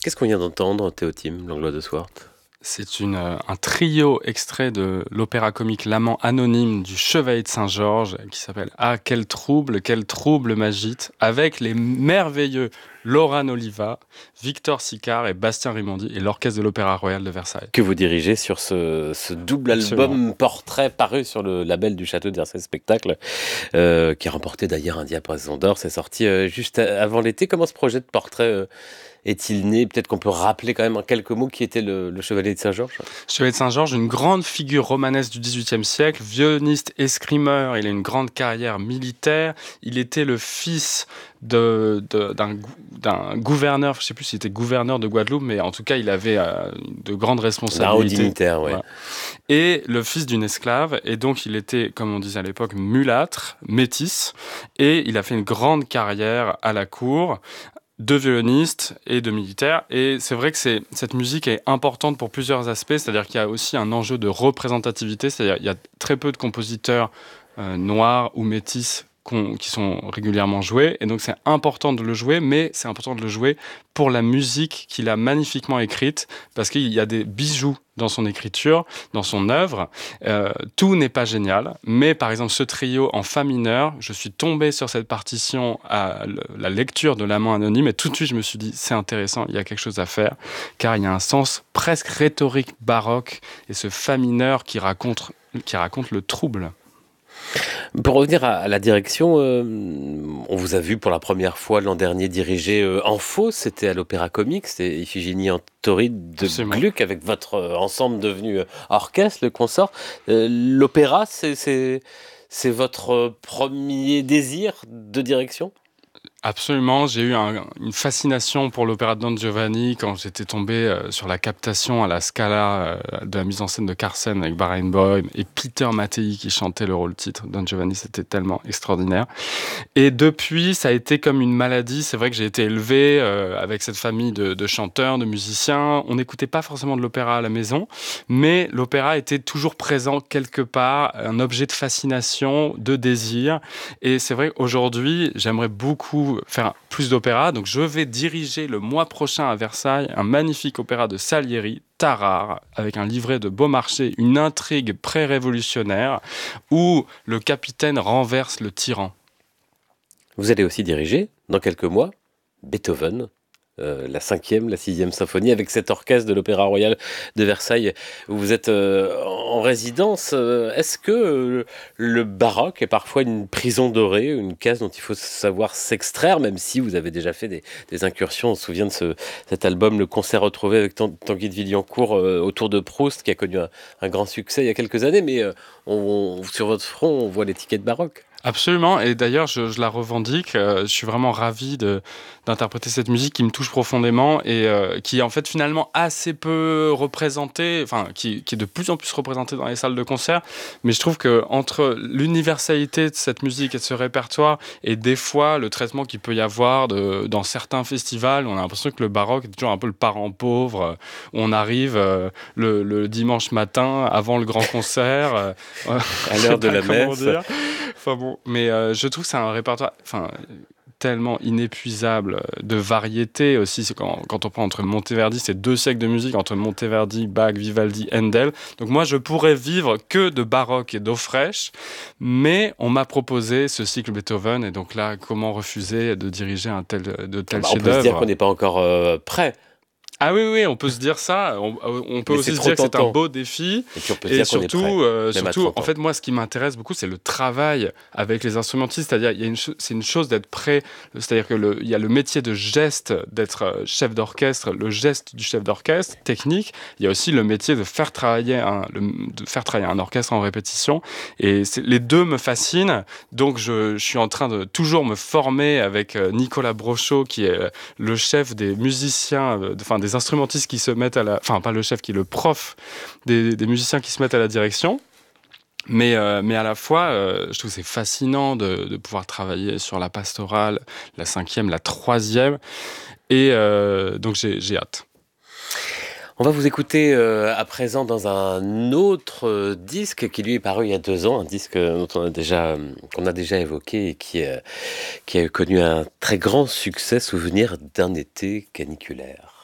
Qu'est-ce qu'on vient d'entendre, Théotime, Langlois de Swart? C'est un trio extrait de l'opéra comique L'amant anonyme du Chevalier de Saint-Georges qui s'appelle Ah, quel trouble m'agite, avec les merveilleux Laurent Oliva, Victor Sicard et Bastien Rimondi et l'orchestre de l'Opéra Royal de Versailles. Que vous dirigez sur ce double Absolument. album portrait paru sur le label du Château de Versailles Spectacle, qui a remporté d'ailleurs un diapason d'or. C'est sorti juste avant l'été. Comment ce projet de portrait est-il né? Peut-être qu'on peut rappeler quand même en quelques mots qui était le Chevalier de Saint-Georges. Chevalier de Saint-Georges, une grande figure romanesque du XVIIIe siècle, violoniste, escrimeur, il a une grande carrière militaire. Il était le fils d'un gouverneur, je ne sais plus s'il était gouverneur de Guadeloupe, mais en tout cas, il avait de grandes D'un haut responsabilités. dignitaire, ouais. Voilà. Et le fils d'une esclave, et donc il était, comme on disait à l'époque, mulâtre, métis, et il a fait une grande carrière à la cour de violoniste et de militaire. Et c'est vrai que cette musique est importante pour plusieurs aspects, c'est-à-dire qu'il y a aussi un enjeu de représentativité, c'est-à-dire qu'il y a très peu de compositeurs noirs ou métis qui sont régulièrement joués, et donc c'est important de le jouer, mais c'est important de le jouer pour la musique qu'il a magnifiquement écrite, parce qu'il y a des bijoux dans son écriture, dans son œuvre. Tout n'est pas génial, mais par exemple ce trio en fa mineur, je suis tombé sur cette partition à la lecture de L'amant anonyme, et tout de suite je me suis dit c'est intéressant, il y a quelque chose à faire, car il y a un sens presque rhétorique baroque, et ce fa mineur qui raconte le trouble. Pour revenir à la direction, on vous a vu pour la première fois l'an dernier diriger en faux, c'était à l'Opéra Comique, c'était Iphigénie en Tauride de Absolument. Gluck avec votre ensemble devenu orchestre, le consort. L'opéra, c'est votre premier désir de direction? Absolument, j'ai eu une fascination pour l'opéra de Don Giovanni quand j'étais tombé sur la captation à la Scala de la mise en scène de Carsen avec Barenboim et Peter Mattei qui chantait le rôle titre. Don Giovanni, c'était tellement extraordinaire. Et depuis, ça a été comme une maladie. C'est vrai que j'ai été élevé avec cette famille de chanteurs, de musiciens. On n'écoutait pas forcément de l'opéra à la maison, mais l'opéra était toujours présent quelque part, un objet de fascination, de désir. Et c'est vrai qu'aujourd'hui, j'aimerais beaucoup faire plus d'opéra. Donc je vais diriger le mois prochain à Versailles un magnifique opéra de Salieri, Tarare, avec un livret de Beaumarchais, une intrigue pré-révolutionnaire où le capitaine renverse le tyran. Vous allez aussi diriger, dans quelques mois, Beethoven, la 5e, la 6e symphonie, avec cet orchestre de l'Opéra Royal de Versailles, où vous êtes en résidence. Est-ce que le baroque est parfois une prison dorée, une case dont il faut savoir s'extraire, même si vous avez déjà fait des incursions? On se souvient de cet album, Le Concert retrouvé avec Tanguy de Villancourt, autour de Proust, qui a connu un grand succès il y a quelques années, mais sur votre front, on voit l'étiquette baroque. Absolument, et d'ailleurs je la revendique, je suis vraiment ravi d'interpréter cette musique qui me touche profondément et qui est en fait finalement assez peu représentée, enfin qui est de plus en plus représentée dans les salles de concert, mais je trouve que entre l'universalité de cette musique et de ce répertoire et des fois le traitement qu'il peut y avoir dans certains festivals, on a l'impression que le baroque est toujours un peu le parent pauvre, où on arrive le dimanche matin avant le grand concert, À l'heure de la comment messe. dire. Enfin bon, mais je trouve que c'est un répertoire tellement inépuisable de variété aussi. C'est quand on prend entre Monteverdi, c'est 2 siècles de musique entre Monteverdi, Bach, Vivaldi, Handel. Donc moi, je pourrais vivre que de baroque et d'eau fraîche, mais on m'a proposé ce cycle Beethoven, et donc là, comment refuser de diriger de tels On peut se dire chefs-d'œuvre? qu'on n'est pas encore prêt, Ah oui, oui, on peut se dire ça. On peut mais aussi c'est se trop dire que c'est un tentant. beau défi. Et puis on peut se Et dire qu'on est prêt, surtout, même à surtout, 30 en ans. fait, moi, ce qui m'intéresse beaucoup, c'est le travail avec les instrumentistes. C'est-à-dire, c'est une chose d'être prêt. C'est-à-dire que il y a le métier de geste, d'être chef d'orchestre, le geste du chef d'orchestre, technique. Il y a aussi le métier de faire travailler un orchestre en répétition. Et les deux me fascinent. Donc, je suis en train de toujours me former avec Nicolas Brochot, qui est le chef des musiciens, des instrumentistes qui se mettent pas le chef, qui est le prof des musiciens qui se mettent à la direction. Mais à la fois, je trouve que c'est fascinant de pouvoir travailler sur la pastorale, la 5e, la 3e. Et donc j'ai hâte. On va vous écouter à présent dans un autre disque qui lui est paru il y a 2 ans, un disque qu'on a déjà évoqué et qui a connu un très grand succès, Souvenir d'un été caniculaire.